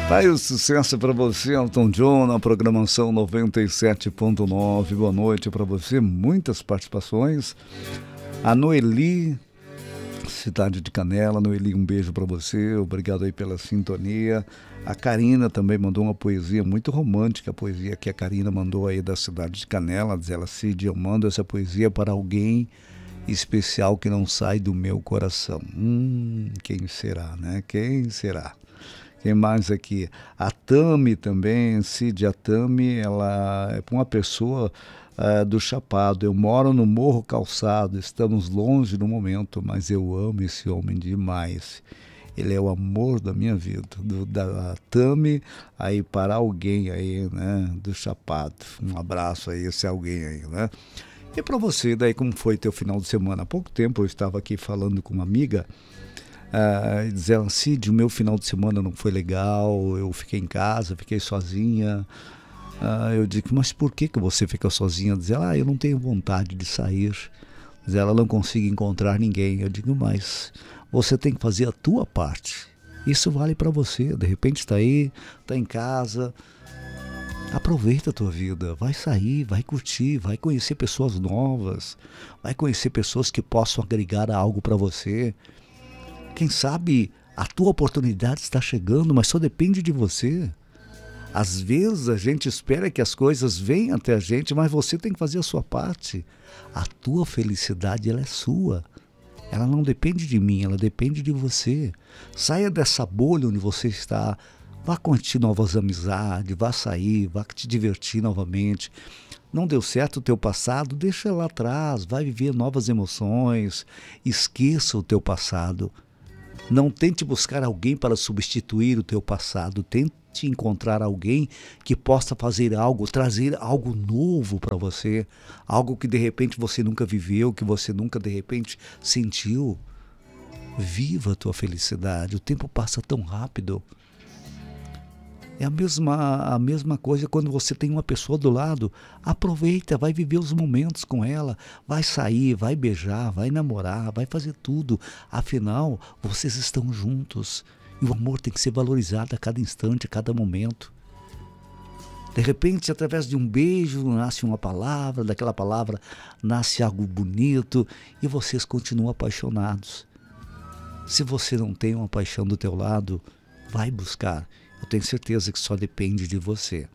Tá aí o sucesso para você, Elton John, na programação 97.9. Boa noite para você, muitas participações. A Noeli, cidade de Canela. Noeli, um beijo para você, obrigado aí pela sintonia. A Karina também mandou uma poesia muito romântica, a poesia que a Karina mandou aí da cidade de Canela. Diz ela: Cid, eu mando essa poesia para alguém especial que não sai do meu coração. Quem será, né? Quem será? Quem mais aqui? A Tami também, Cid, a Tami, ela é uma pessoa do Chapado. Eu moro no Morro Calçado, estamos longe no momento, mas eu amo esse homem demais. Ele é o amor da minha vida. Da Tami aí para alguém aí, né, do Chapado. Um abraço aí, esse alguém aí, né? E para você, daí como foi teu final de semana? Há pouco tempo eu estava aqui falando com uma amiga, dizendo: Cid, o meu final de semana não foi legal, eu fiquei em casa, fiquei sozinha. Eu digo: mas por que você fica sozinha? Diz ela: eu não tenho vontade de sair. Diz ela: não consigo encontrar ninguém. Eu digo: mas você tem que fazer a tua parte. Isso vale para você. De repente está aí, está em casa. Aproveita a tua vida, vai sair, vai curtir, vai conhecer pessoas novas, vai conhecer pessoas que possam agregar algo para você. Quem sabe a tua oportunidade está chegando, mas só depende de você. Às vezes a gente espera que as coisas venham até a gente, mas você tem que fazer a sua parte. A tua felicidade, ela é sua. Ela não depende de mim, ela depende de você. Saia dessa bolha onde você está. Vá curtir novas amizades, vá sair, vá te divertir novamente. Não deu certo o teu passado, deixa lá atrás, vai viver novas emoções. Esqueça o teu passado. Não tente buscar alguém para substituir o teu passado. Tente encontrar alguém que possa fazer algo, trazer algo novo para você. Algo que de repente você nunca viveu, que você nunca de repente sentiu. Viva a tua felicidade. O tempo passa tão rápido. É a mesma coisa quando você tem uma pessoa do lado. Aproveita, vai viver os momentos com ela, vai sair, vai beijar, vai namorar, vai fazer tudo. Afinal, vocês estão juntos e o amor tem que ser valorizado a cada instante, a cada momento. De repente, através de um beijo, nasce uma palavra, daquela palavra nasce algo bonito e vocês continuam apaixonados. Se você não tem uma paixão do teu lado, vai buscar. Eu tenho certeza que só depende de você.